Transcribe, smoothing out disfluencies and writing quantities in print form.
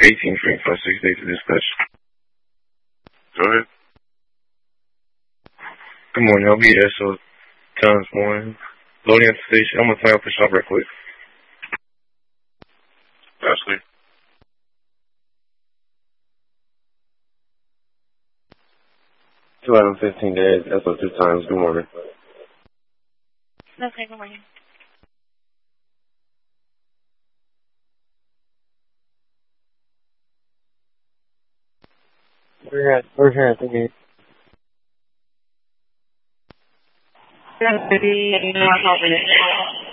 18 free plus 6 days to dispatch. Go ahead. Good morning. I'll be there so times morning. Loading at the station. I'm gonna sign up for shop real quick. Ashley. 2 out of 15 days. That's what 2 times. Good morning. Okay, good morning. We're here at the gate. That's pretty, not helping it.